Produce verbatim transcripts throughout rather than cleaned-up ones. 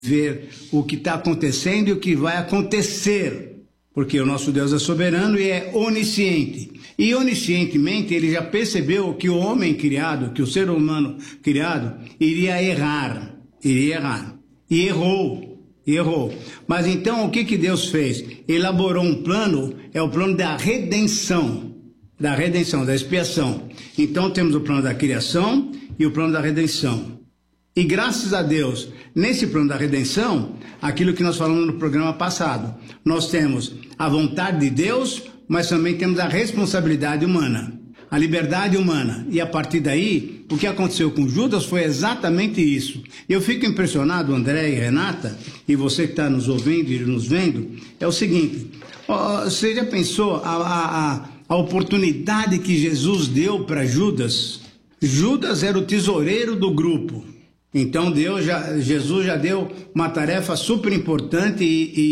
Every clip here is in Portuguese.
ver o que está acontecendo e o que vai acontecer, porque o nosso Deus é soberano e é onisciente. E oniscientemente ele já percebeu que o homem criado, que o ser humano criado, iria errar, iria errar. E errou, errou. Mas então o que, que Deus fez? Elaborou um plano, é o plano da redenção, da redenção, da expiação. Então temos o plano da criação e o plano da redenção. E graças a Deus, nesse plano da redenção, aquilo que nós falamos no programa passado, nós temos a vontade de Deus, mas também temos a responsabilidade humana, a liberdade humana. E a partir daí, o que aconteceu com Judas foi exatamente isso. Eu fico impressionado, André e Renata, e você que está nos ouvindo e nos vendo, é o seguinte, você já pensou a, a, a, a oportunidade que Jesus deu para Judas? Judas era o tesoureiro do grupo. Então Deus já, Jesus já deu uma tarefa super importante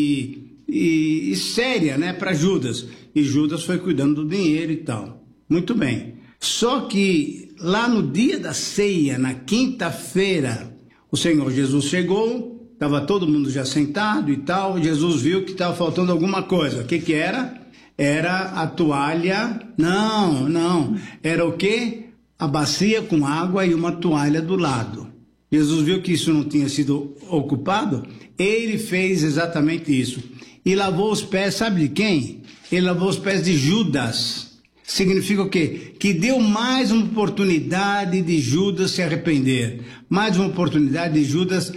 e, e, e, e séria, né, para Judas. E Judas foi cuidando do dinheiro e tal. Muito bem. Só que lá no dia da ceia, na quinta-feira, o Senhor Jesus chegou, estava todo mundo já sentado e tal. Jesus viu que estava faltando alguma coisa. O que que era? Era a toalha. Não, não. Era o quê? A bacia com água e uma toalha do lado. Jesus viu que isso não tinha sido ocupado, ele fez exatamente isso. E lavou os pés, sabe de quem? Ele lavou os pés de Judas. Significa o quê? Que deu mais uma oportunidade de Judas se arrepender. Mais uma oportunidade de Judas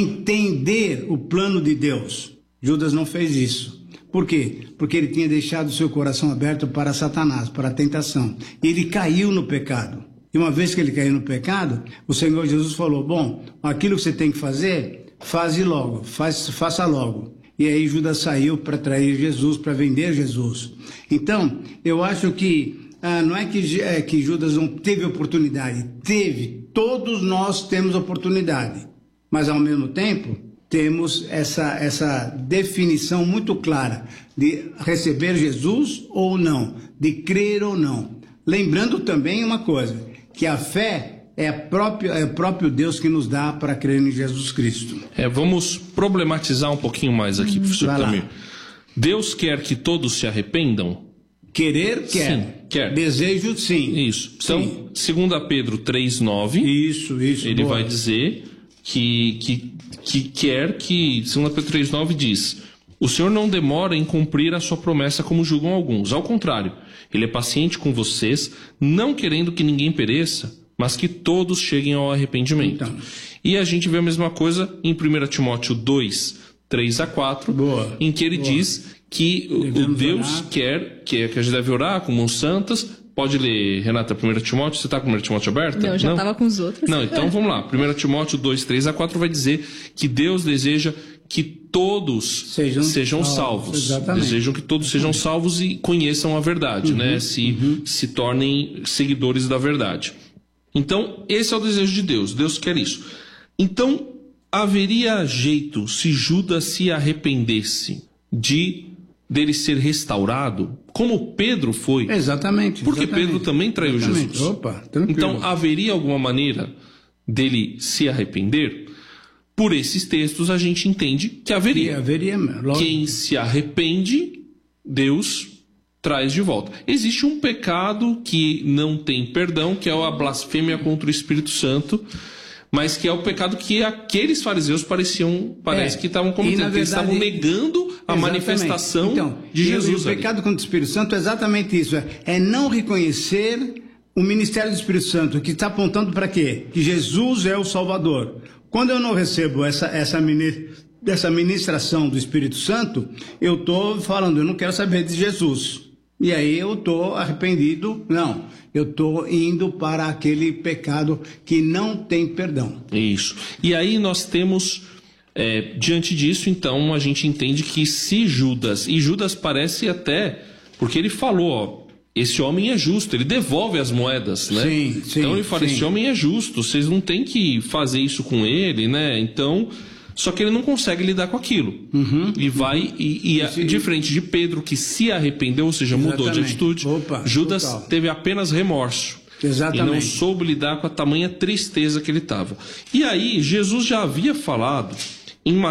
entender o plano de Deus. Judas não fez isso. Por quê? Porque ele tinha deixado o seu coração aberto para Satanás, para a tentação. Ele caiu no pecado. E uma vez que ele caiu no pecado, o Senhor Jesus falou, bom, aquilo que você tem que fazer, faze logo, faz, faça logo. E aí Judas saiu para trair Jesus, para vender Jesus. Então, eu acho que, ah, não é que, é que Judas não teve oportunidade, teve, todos nós temos oportunidade. Mas ao mesmo tempo, temos essa, essa definição muito clara de receber Jesus ou não, de crer ou não. Lembrando também uma coisa, que a fé é, a própria, é o próprio Deus que nos dá para crer em Jesus Cristo. É, vamos problematizar um pouquinho mais aqui, professor Tamir. Deus quer que todos se arrependam? Querer, quer. Sim, quer. Desejo, sim. Isso. Então, sim. segundo Pedro três, nove, isso, isso, ele boa. vai dizer que, que, que quer que, segundo Pedro três, nove diz, o Senhor não demora em cumprir a sua promessa como julgam alguns. Ao contrário, Ele é paciente com vocês, não querendo que ninguém pereça, mas que todos cheguem ao arrependimento. Então. E a gente vê a mesma coisa em primeira Timóteo dois, três a quatro, boa, em que ele boa. diz que Devemos o Deus orar. quer que, que a gente deve orar como os santos. Pode ler, Renata, primeira Timóteo? Você está com primeira Timóteo aberta? Não, eu já estava com os outros. Não, então vamos lá. primeira Timóteo dois, três a quatro vai dizer que Deus deseja que todos sejam, sejam salvos. salvos. Desejam que todos sejam salvos e conheçam a verdade, uhum, né? Se, uhum. se tornem seguidores da verdade. Então, esse é o desejo de Deus. Deus quer isso. Então, haveria jeito se Judas se arrependesse de dele ser restaurado, como Pedro foi? Exatamente. Porque exatamente, Pedro também traiu exatamente. Jesus. Opa, tranquilo. Então, haveria alguma maneira dele se arrepender? Por esses textos, a gente entende que haveria. E haveria logo. Quem se arrepende, Deus traz de volta. Existe um pecado que não tem perdão, que é a blasfêmia contra o Espírito Santo, mas que é o pecado que aqueles fariseus pareciam, parece é, que estavam cometendo. Verdade, eles estavam negando a manifestação então, de Jesus. O pecado contra o Espírito Santo é exatamente isso, é, é não reconhecer o ministério do Espírito Santo, que está apontando para quê? Que Jesus é o Salvador. Quando eu não recebo essa, essa, essa ministração do Espírito Santo, eu estou falando, eu não quero saber de Jesus. E aí eu estou arrependido, não, eu estou indo para aquele pecado que não tem perdão. Isso. E aí nós temos, é, diante disso, então, a gente entende que se Judas, e Judas parece até, porque ele falou, ó, esse homem é justo, ele devolve as moedas, né? Sim, sim. Então ele fala, sim. esse homem é justo, vocês não têm que fazer isso com ele, né? Então, só que ele não consegue lidar com aquilo. Uhum, e vai, uhum. e, e a, diferente de Pedro, que se arrependeu, ou seja, Exatamente. mudou de atitude, Opa, Judas total. teve apenas remorso. Exatamente. E não soube lidar com a tamanha tristeza que ele estava. E aí, Jesus já havia falado em